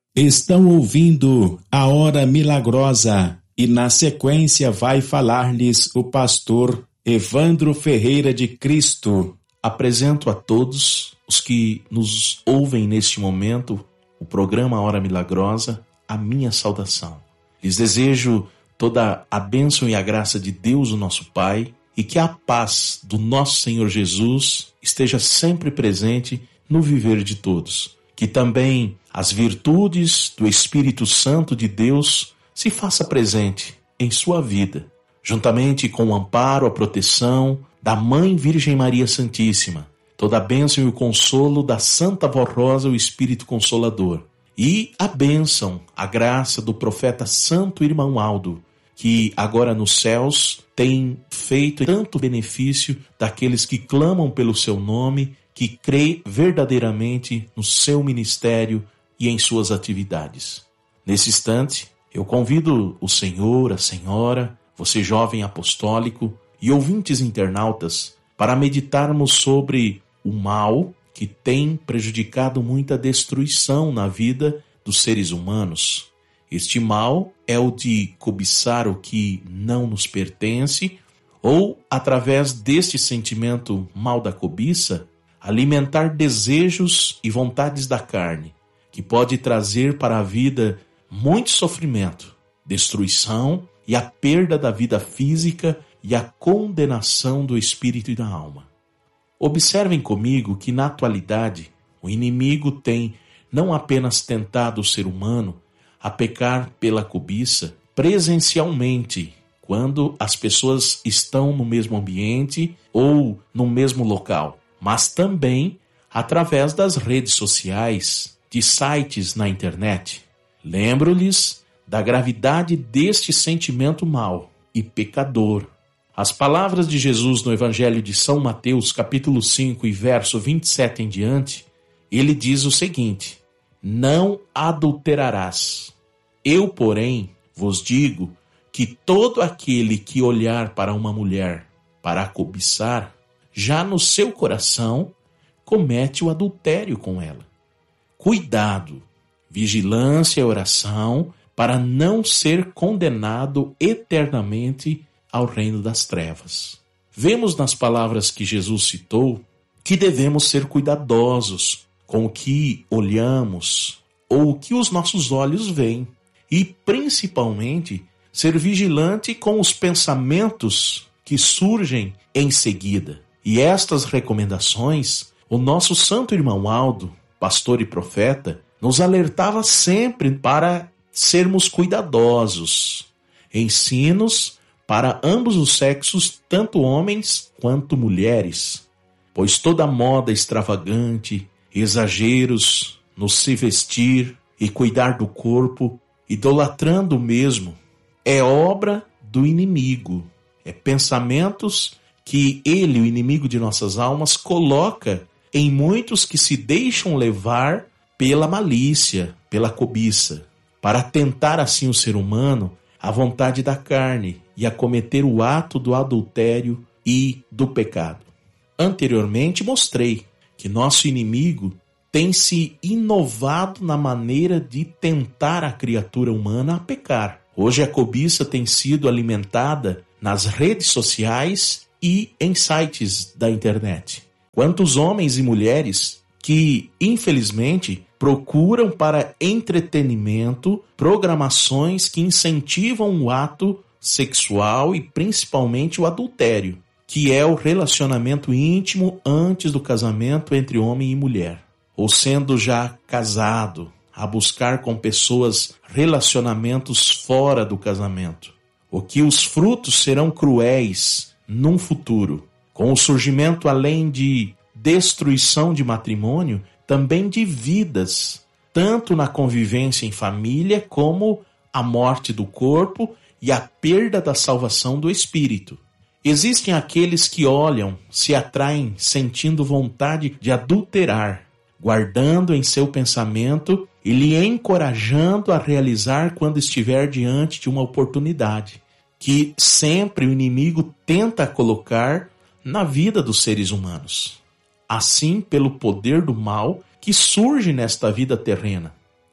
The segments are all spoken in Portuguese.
Estão ouvindo a Hora Milagrosa e na sequência vai falar-lhes o pastor Evandro Ferreira de Cristo. Apresento a todos os que nos ouvem neste momento o programa Hora Milagrosa, a minha saudação. Lhes desejo toda a bênção e a graça de Deus, o nosso Pai, e que a paz do nosso Senhor Jesus esteja sempre presente no viver de todos. Que também as virtudes do Espírito Santo de Deus se faça presente em sua vida, juntamente com o amparo, a proteção da Mãe Virgem Maria Santíssima, toda a bênção e o consolo da Santa Vó Rosa, o Espírito Consolador, e a bênção, a graça do profeta Santo Irmão Aldo, que agora nos céus tem feito tanto benefício daqueles que clamam pelo seu nome, que crê verdadeiramente no seu ministério e em suas atividades. Nesse instante, eu convido o senhor, a senhora, você jovem apostólico e ouvintes internautas para meditarmos sobre o mal que tem prejudicado muita destruição na vida dos seres humanos. Este mal é o de cobiçar o que não nos pertence ou, através deste sentimento mal da cobiça, alimentar desejos e vontades da carne, que pode trazer para a vida muito sofrimento, destruição e a perda da vida física e a condenação do espírito e da alma. Observem comigo que, na atualidade, o inimigo tem não apenas tentado o ser humano a pecar pela cobiça presencialmente, quando as pessoas estão no mesmo ambiente ou no mesmo local, mas também através das redes sociais, de sites na internet. Lembro-lhes da gravidade deste sentimento mau e pecador. As palavras de Jesus no Evangelho de São Mateus, capítulo 5 e verso 27 em diante, ele diz o seguinte: não adulterarás. Eu, porém, vos digo que todo aquele que olhar para uma mulher para a cobiçar, já no seu coração comete o adultério com ela. Cuidado, vigilância e oração para não ser condenado eternamente ao reino das trevas. Vemos nas palavras que Jesus citou que devemos ser cuidadosos com o que olhamos ou o que os nossos olhos veem e, principalmente, ser vigilante com os pensamentos que surgem em seguida. E estas recomendações, o nosso Santo Irmão Aldo, pastor e profeta, nos alertava sempre para sermos cuidadosos. Ensinos para ambos os sexos, tanto homens quanto mulheres, pois toda moda extravagante, exageros no se vestir e cuidar do corpo, idolatrando o mesmo, é obra do inimigo, é pensamentos que ele, o inimigo de nossas almas, coloca em muitos que se deixam levar pela malícia, pela cobiça, para tentar assim o ser humano à vontade da carne e a cometer o ato do adultério e do pecado. Anteriormente mostrei que nosso inimigo tem se inovado na maneira de tentar a criatura humana a pecar. Hoje a cobiça tem sido alimentada nas redes sociais e em sites da internet. Quantos homens e mulheres que, infelizmente, procuram para entretenimento programações que incentivam o ato sexual e principalmente o adultério, que é o relacionamento íntimo antes do casamento entre homem e mulher, ou sendo já casado, a buscar com pessoas relacionamentos fora do casamento, o que os frutos serão cruéis num futuro, com o surgimento, além de destruição de matrimônio, também de vidas, tanto na convivência em família, como a morte do corpo e a perda da salvação do espírito. Existem aqueles que olham, se atraem, sentindo vontade de adulterar, guardando em seu pensamento e lhe encorajando a realizar quando estiver diante de uma oportunidade, que sempre o inimigo tenta colocar na vida dos seres humanos. Assim, pelo poder do mal que surge nesta vida terrena,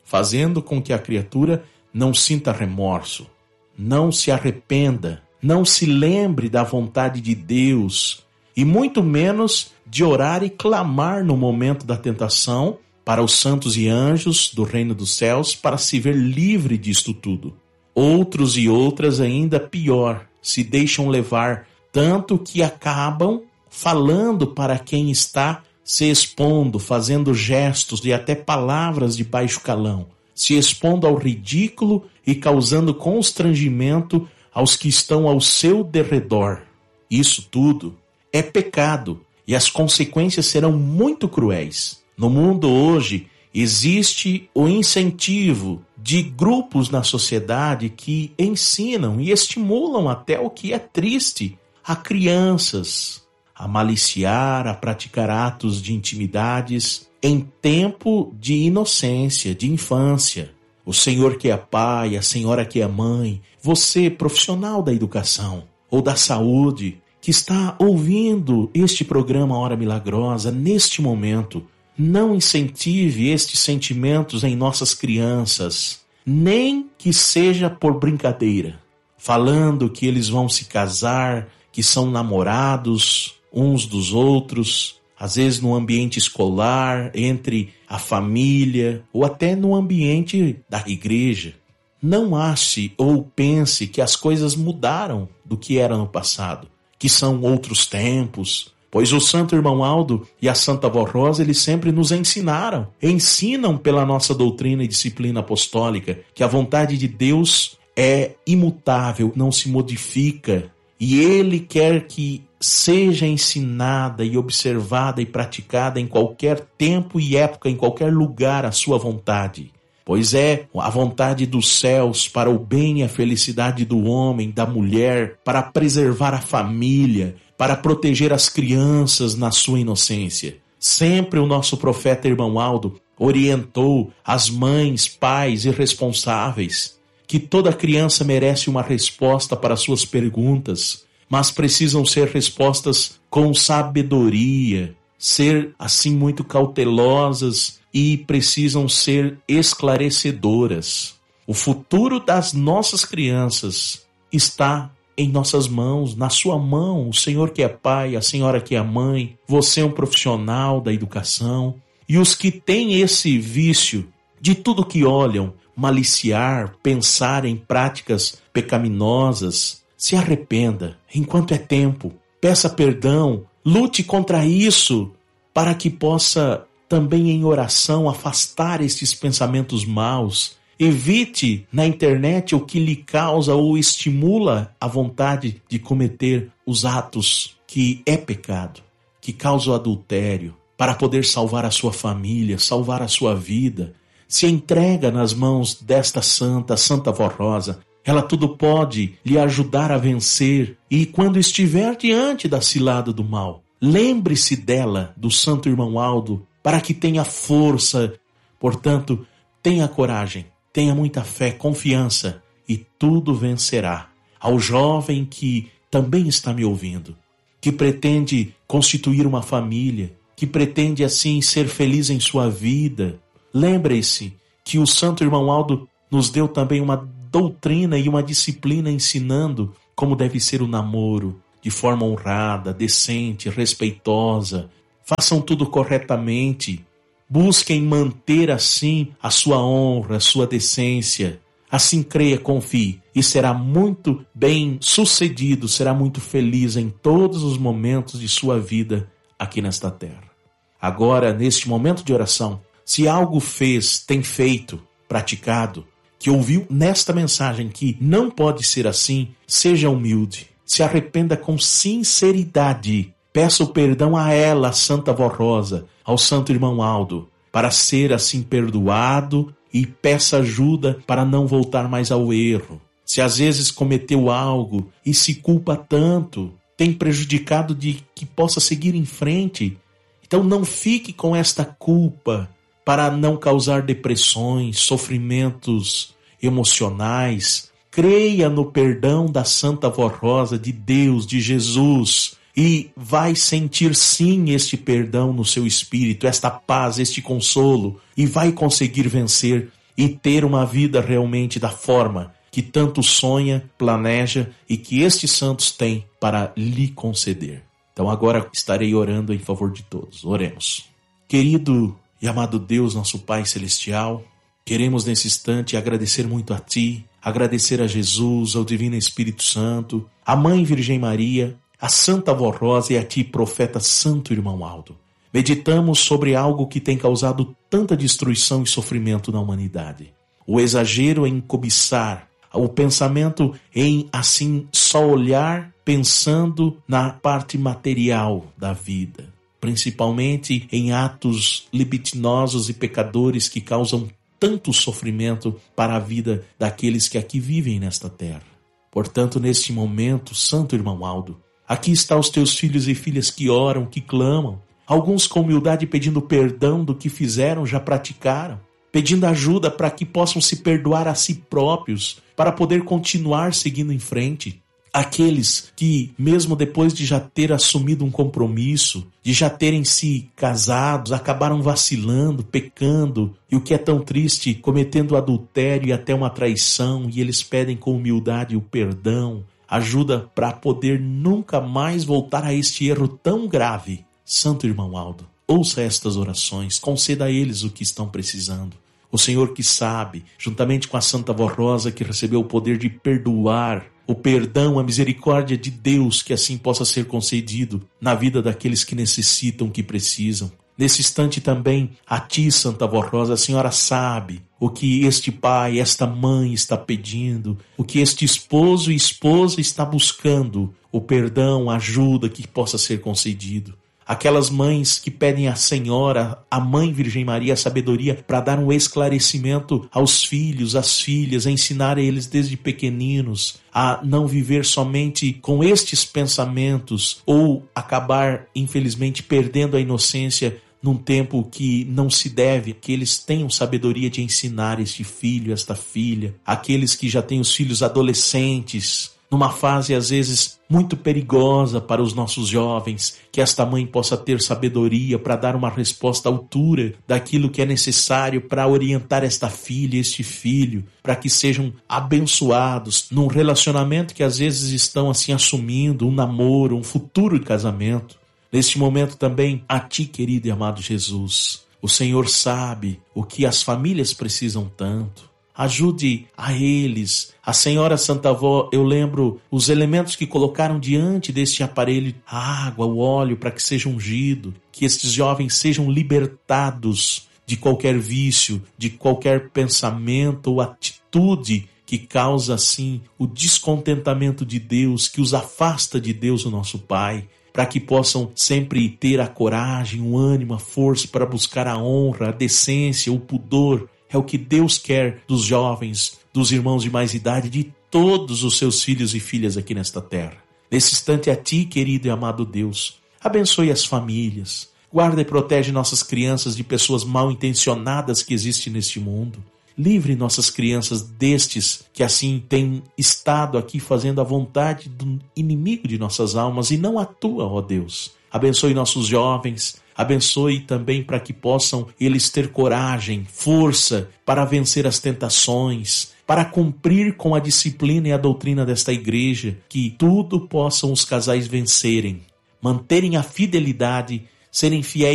fazendo com que a criatura não sinta remorso, não se arrependa, não se lembre da vontade de Deus e muito menos de orar e clamar no momento da tentação para os santos e anjos do reino dos céus para se ver livre disto tudo. Outros e outras ainda pior, se deixam levar tanto que acabam falando para quem está se expondo, fazendo gestos e até palavras de baixo calão, se expondo ao ridículo e causando constrangimento aos que estão ao seu derredor. Isso tudo é pecado e as consequências serão muito cruéis. No mundo hoje existe o incentivo de grupos na sociedade que ensinam e estimulam até o que é triste a crianças a maliciar, a praticar atos de intimidades em tempo de inocência, de infância. O senhor que é pai, a senhora que é mãe, você, profissional da educação ou da saúde, que está ouvindo este programa Hora Milagrosa neste momento, não incentive estes sentimentos em nossas crianças, nem que seja por brincadeira, falando que eles vão se casar, que são namorados uns dos outros, às vezes no ambiente escolar, entre a família ou até no ambiente da igreja. Não ache ou pense que as coisas mudaram do que era no passado, que são outros tempos, pois o Santo Irmão Aldo e a Santa Vó Rosa, eles sempre nos ensinam pela nossa doutrina e disciplina apostólica que a vontade de Deus é imutável, não se modifica, e Ele quer que seja ensinada e observada e praticada em qualquer tempo e época, em qualquer lugar, a sua vontade. Pois é a vontade dos céus para o bem e a felicidade do homem, da mulher, para preservar a família, para proteger as crianças na sua inocência. Sempre o nosso profeta Irmão Aldo orientou as mães, pais e responsáveis que toda criança merece uma resposta para suas perguntas, mas precisam ser respostas com sabedoria, ser assim muito cautelosas e precisam ser esclarecedoras. O futuro das nossas crianças está em nossas mãos, na sua mão, o Senhor que é pai, a senhora que é mãe, você é um profissional da educação, e os que têm esse vício de tudo que olham, maliciar, pensar em práticas pecaminosas, se arrependa enquanto é tempo, peça perdão, lute contra isso para que possa também em oração afastar estes pensamentos maus. Evite na internet o que lhe causa ou estimula a vontade de cometer os atos que é pecado, que causa o adultério, para poder salvar a sua família, salvar a sua vida. Se entrega nas mãos desta Santa Vó Rosa. Ela tudo pode lhe ajudar a vencer. E quando estiver diante da cilada do mal, lembre-se dela, do Santo Irmão Aldo, para que tenha força. Portanto, tenha coragem, tenha muita fé, confiança, e tudo vencerá. Ao jovem que também está me ouvindo, que pretende constituir uma família, que pretende assim ser feliz em sua vida, lembre-se que o Santo Irmão Aldo nos deu também uma doutrina e uma disciplina ensinando como deve ser o namoro, de forma honrada, decente, respeitosa. Façam tudo corretamente. Busquem manter assim a sua honra, a sua decência. Assim creia, confie e será muito bem sucedido, será muito feliz em todos os momentos de sua vida aqui nesta terra. Agora, neste momento de oração, se algo fez, tem feito, praticado, que ouviu nesta mensagem que não pode ser assim, seja humilde, se arrependa com sinceridade, peça o perdão a ela, a Santa Vó Rosa, ao Santo Irmão Aldo, para ser assim perdoado e peça ajuda para não voltar mais ao erro. Se às vezes cometeu algo e se culpa tanto, tem prejudicado de que possa seguir em frente, então não fique com esta culpa para não causar depressões, sofrimentos emocionais. Creia no perdão da Santa Vó Rosa, de Deus, de Jesus, e vai sentir sim este perdão no seu espírito, esta paz, este consolo, e vai conseguir vencer e ter uma vida realmente da forma que tanto sonha, planeja e que estes santos têm para lhe conceder. Então agora estarei orando em favor de todos. Oremos. Querido e amado Deus, nosso Pai Celestial, queremos nesse instante agradecer muito a Ti, agradecer a Jesus, ao Divino Espírito Santo, à Mãe Virgem Maria, a Santa Avó Rosa e a Ti, Profeta Santo Irmão Aldo. Meditamos sobre algo que tem causado tanta destruição e sofrimento na humanidade. O exagero em cobiçar, o pensamento em, assim, só olhar pensando na parte material da vida, principalmente em atos libidinosos e pecadores que causam tanto sofrimento para a vida daqueles que aqui vivem nesta terra. Portanto, neste momento, Santo Irmão Aldo, aqui estão os teus filhos e filhas que oram, que clamam, alguns com humildade pedindo perdão do que fizeram, já praticaram, pedindo ajuda para que possam se perdoar a si próprios, para poder continuar seguindo em frente. Aqueles que, mesmo depois de já ter assumido um compromisso, de já terem se casados, acabaram vacilando, pecando, e o que é tão triste, cometendo adultério e até uma traição, e eles pedem com humildade o perdão, ajuda para poder nunca mais voltar a este erro tão grave. Santo Irmão Aldo, ouça estas orações, conceda a eles o que estão precisando. O Senhor que sabe, juntamente com a Santa Avó Rosa, que recebeu o poder de perdoar, o perdão, a misericórdia de Deus, que assim possa ser concedido na vida daqueles que necessitam, que precisam. Nesse instante também, a Ti, Santa Avó Rosa, a Senhora sabe o que este pai, esta mãe está pedindo, o que este esposo e esposa está buscando, o perdão, a ajuda que possa ser concedido. Aquelas mães que pedem à Senhora, à Mãe Virgem Maria, a sabedoria para dar um esclarecimento aos filhos, às filhas, a ensinar a eles desde pequeninos a não viver somente com estes pensamentos ou acabar, infelizmente, perdendo a inocência num tempo que não se deve, que eles tenham sabedoria de ensinar este filho, esta filha, aqueles que já têm os filhos adolescentes, numa fase às vezes muito perigosa para os nossos jovens, que esta mãe possa ter sabedoria para dar uma resposta à altura daquilo que é necessário para orientar esta filha, este filho, para que sejam abençoados num relacionamento que às vezes estão assim assumindo, um namoro, um futuro de casamento. Neste momento também, a Ti, querido e amado Jesus, o Senhor sabe o que as famílias precisam tanto. Ajude a eles. A Senhora Santa Avó, eu lembro os elementos que colocaram diante deste aparelho, a água, o óleo, para que seja ungido, que estes jovens sejam libertados de qualquer vício, de qualquer pensamento ou atitude que causa, assim, o descontentamento de Deus, que os afasta de Deus, o nosso Pai, para que possam sempre ter a coragem, o ânimo, a força para buscar a honra, a decência, o pudor. É o que Deus quer dos jovens, dos irmãos de mais idade, de todos os seus filhos e filhas aqui nesta terra. Nesse instante, a Ti, querido e amado Deus, abençoe as famílias, guarda e protege nossas crianças de pessoas mal intencionadas que existem neste mundo. Livre nossas crianças destes que assim têm estado aqui fazendo a vontade do inimigo de nossas almas e não a Tua, ó Deus. Abençoe nossos jovens, abençoe também para que possam eles ter coragem, força para vencer as tentações, para cumprir com a disciplina e a doutrina desta igreja, que tudo possam os casais vencerem, manterem a fidelidade, serem fiéis